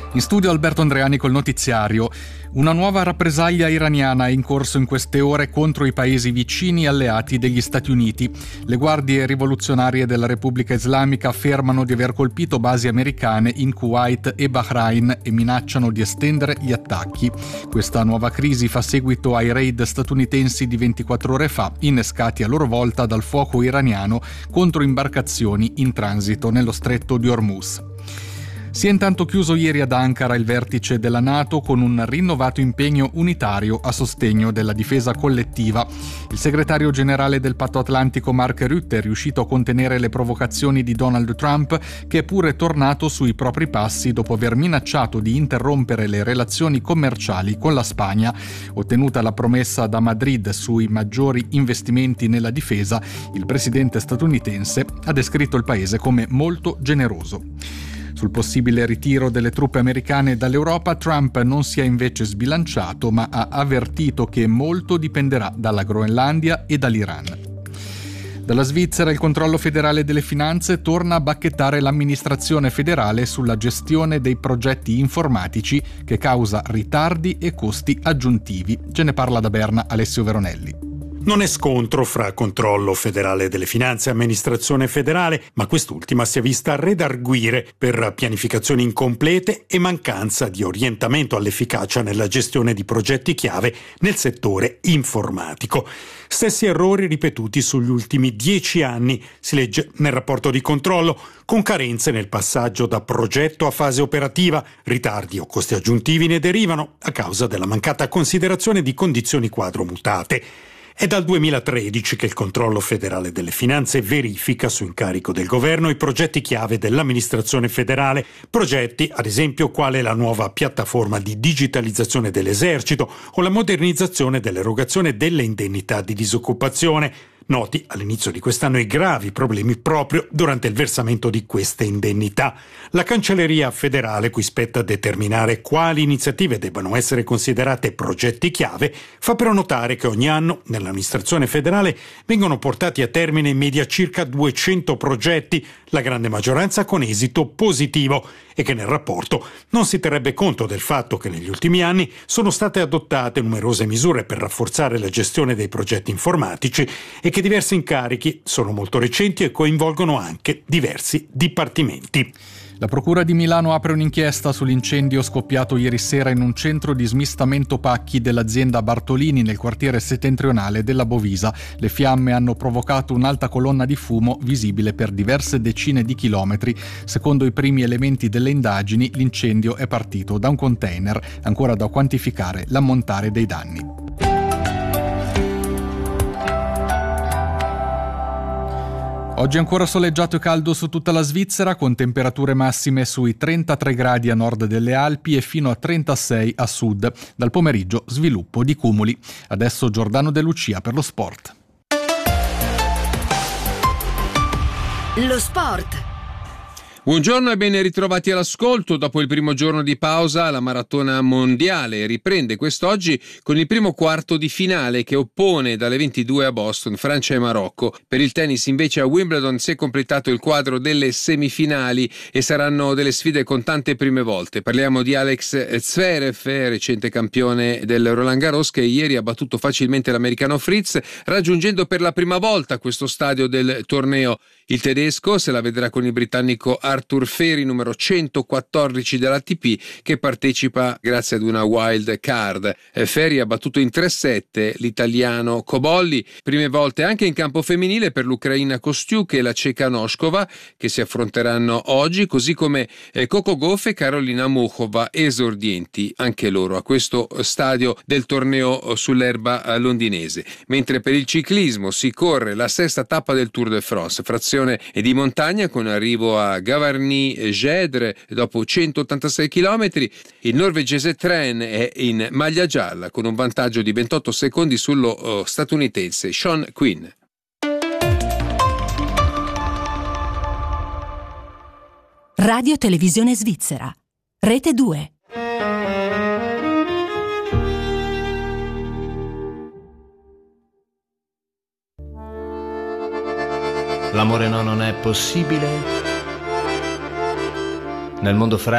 In studio Alberto Andreani col notiziario. Una nuova rappresaglia iraniana è in corso in queste ore contro i paesi vicini alleati degli Stati Uniti. Le guardie rivoluzionarie della Repubblica Islamica affermano di aver colpito basi americane in Kuwait e Bahrain e minacciano di estendere gli attacchi. Questa nuova crisi fa seguito ai raid statunitensi di 24 ore fa, innescati a loro volta dal fuoco iraniano contro imbarcazioni in transito nello stretto di Hormuz. Si è intanto chiuso ieri ad Ankara il vertice della NATO con un rinnovato impegno unitario a sostegno della difesa collettiva. Il segretario generale del Patto Atlantico Mark Rutte è riuscito a contenere le provocazioni di Donald Trump, che è pure tornato sui propri passi dopo aver minacciato di interrompere le relazioni commerciali con la Spagna. Ottenuta la promessa da Madrid sui maggiori investimenti nella difesa, il presidente statunitense ha descritto il paese come molto generoso. Sul possibile ritiro delle truppe americane dall'Europa, Trump non si è invece sbilanciato, ma ha avvertito che molto dipenderà dalla Groenlandia e dall'Iran. Dalla Svizzera il controllo federale delle finanze torna a bacchettare l'amministrazione federale sulla gestione dei progetti informatici che causa ritardi e costi aggiuntivi. Ce ne parla da Berna Alessio Veronelli. Non è scontro fra controllo federale delle finanze e amministrazione federale, ma quest'ultima si è vista redarguire per pianificazioni incomplete e mancanza di orientamento all'efficacia nella gestione di progetti chiave nel settore informatico. Stessi errori ripetuti sugli ultimi 10 anni, si legge nel rapporto di controllo, con carenze nel passaggio da progetto a fase operativa. Ritardi o costi aggiuntivi ne derivano a causa della mancata considerazione di condizioni quadro mutate. È dal 2013 che il controllo federale delle finanze verifica su incarico del governo i progetti chiave dell'amministrazione federale, progetti ad esempio quale la nuova piattaforma di digitalizzazione dell'esercito o la modernizzazione dell'erogazione delle indennità di disoccupazione. Noti all'inizio di quest'anno i gravi problemi proprio durante il versamento di queste indennità. La Cancelleria federale, cui spetta determinare quali iniziative debbano essere considerate progetti chiave, fa però notare che ogni anno nell'amministrazione federale vengono portati a termine in media circa 200 progetti, la grande maggioranza con esito positivo, e che nel rapporto non si terrebbe conto del fatto che negli ultimi anni sono state adottate numerose misure per rafforzare la gestione dei progetti informatici e che diversi incarichi sono molto recenti e coinvolgono anche diversi dipartimenti. La Procura di Milano apre un'inchiesta sull'incendio scoppiato ieri sera in un centro di smistamento pacchi dell'azienda Bartolini nel quartiere settentrionale della Bovisa. Le fiamme hanno provocato un'alta colonna di fumo visibile per diverse decine di chilometri. Secondo i primi elementi delle indagini, l'incendio è partito da un container, ancora da quantificare l'ammontare dei danni. Oggi è ancora soleggiato e caldo su tutta la Svizzera, con temperature massime sui 33 gradi a nord delle Alpi e fino a 36 a sud. Dal pomeriggio sviluppo di cumuli. Adesso Giordano De Lucia per lo sport. Lo sport. Buongiorno e ben ritrovati all'ascolto. Dopo il primo giorno di pausa, la maratona mondiale riprende quest'oggi con il primo quarto di finale che oppone dalle 22 a Boston Francia e Marocco. Per il tennis invece a Wimbledon si è completato il quadro delle semifinali e saranno delle sfide con tante prime volte. Parliamo di Alex Zverev, recente campione del Roland Garros, che ieri ha battuto facilmente l'americano Fritz, raggiungendo per la prima volta questo stadio del torneo. Il tedesco se la vedrà con il britannico Arthur Feri, numero 114 dell'ATP, che partecipa grazie ad una wild card. Feri ha battuto in 3-7 l'italiano Cobolli, prime volte anche in campo femminile per l'ucraina Kostiuk e la ceca Noskova, che si affronteranno oggi, così come Coco Gauff e Karolina Muchova, esordienti anche loro a questo stadio del torneo sull'erba londinese. Mentre per il ciclismo si corre la sesta tappa del Tour de France, frazione di montagna con arrivo a Gavarnie-Gedre dopo 186 km. Il norvegese Tren è in maglia gialla con un vantaggio di 28 secondi sullo statunitense Sean Quinn. Radio Televisione Svizzera, Rete 2. L'amore no, non è possibile. Nel mondo